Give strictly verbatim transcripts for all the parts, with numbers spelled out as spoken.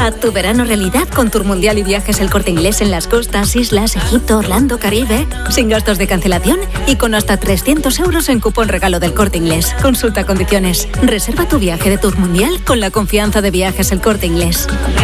Haz tu verano realidad con Tour Mundial y Viajes El Corte Inglés en las costas, islas, Egipto, Orlando, Caribe, sin gastos de cancelación y con hasta trescientos euros en cupón regalo del Corte Inglés. Consulta condiciones. Reserva tu viaje de Tour Mundial con la confianza de Viajes El Corte Inglés.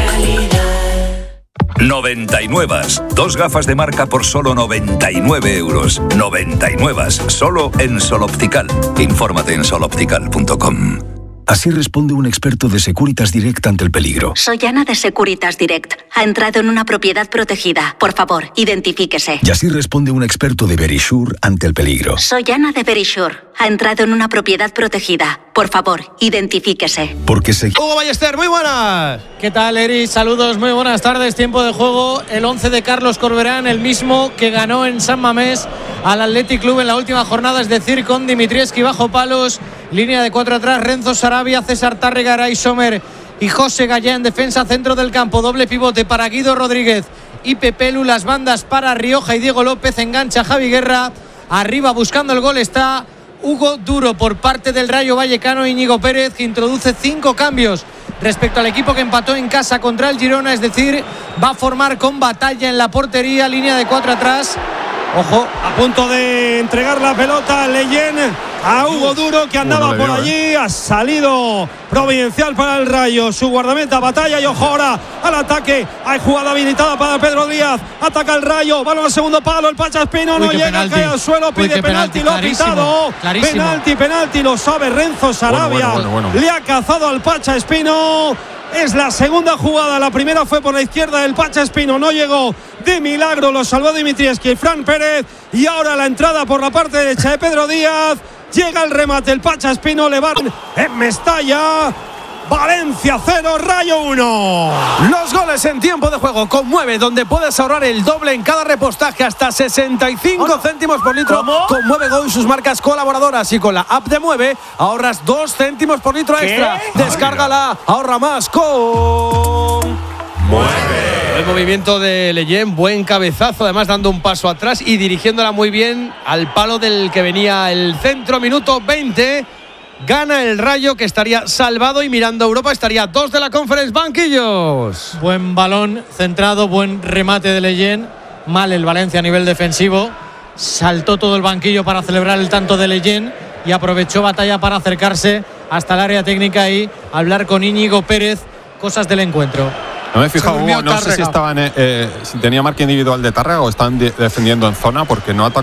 noventa y nueve. Dos gafas de marca por solo noventa y nueve euros. noventa y nueve. Solo en Sol Optical. Infórmate en sol optical punto com. Así responde un experto de Securitas Direct ante el peligro. Soy Ana de Securitas Direct. Ha entrado en una propiedad protegida. Por favor, identifíquese. Y así responde un experto de Verisure ante el peligro. Soy Ana de Verisure. Ha entrado en una propiedad protegida. Por favor, identifíquese. Porque se... Hugo Ballester, muy buenas. ¿Qué tal, Eri? Saludos, muy buenas tardes. Tiempo de juego. El once de Carlos Corberán, el mismo que ganó en San Mamés al Athletic Club en la última jornada, es decir, con Dimitrievski bajo palos. Línea de cuatro atrás, Renzo Sarabia, César Tárrega, Aray Sommer y José Gallá en defensa, centro del campo. Doble pivote para Guido Rodríguez y Pepelu. Las bandas para Rioja y Diego López. Engancha Javi Guerra. Arriba buscando el gol está Hugo Duro por parte del Rayo Vallecano. Íñigo Pérez, que introduce cinco cambios respecto al equipo que empató en casa contra el Girona. Es decir, va a formar con Batalla en la portería. Línea de cuatro atrás. Ojo, a punto de entregar la pelota Leyen a Hugo Duro, que andaba bueno, por dio, allí. eh. Ha salido providencial para el Rayo. Su guardameta Batalla. Y ojo ahora al ataque. Hay jugada habilitada para Pedro Díaz. Ataca el Rayo. Balón al segundo palo. El Pacha Espino no llega. Penalti. Cae al suelo. Pide Uy, penalti. penalti. Lo ha pitado. Clarísimo. Penalti, penalti. Lo sabe Renzo Sarabia. Bueno, bueno, bueno, bueno. Le ha cazado al Pacha Espino. Es la segunda jugada. La primera fue por la izquierda del Pacha Espino. No llegó. De milagro lo salvó Dimitrievski y Fran Pérez. Y ahora la entrada por la parte derecha de Pedro Díaz. Llega el remate. El Pacha Espino le va en Mestalla. Valencia cero, Rayo uno. Los goles en tiempo de juego con Mueve, donde puedes ahorrar el doble en cada repostaje, hasta sesenta y cinco oh, céntimos por litro. ¿Cómo? Con Mueve Go y sus marcas colaboradoras. Y con la app de Mueve ahorras dos céntimos por litro extra. ¿Qué? Descárgala, ahorra más con Mueve. El movimiento de Leyen, buen cabezazo, además dando un paso atrás y dirigiéndola muy bien al palo del que venía el centro. Minuto veinte. Gana el Rayo, que estaría salvado, y mirando a Europa estaría dos de la Conference. Banquillos. Buen balón centrado, buen remate de Leyen. Mal el Valencia a nivel defensivo. Saltó todo el banquillo para celebrar el tanto de Leyen y aprovechó Batalla para acercarse hasta el área técnica y hablar con Íñigo Pérez. Cosas del encuentro. No me he fijado, Hugo, no sé si estaban, eh, si tenía marca individual de Tárrega o están de- defendiendo en zona, porque no ha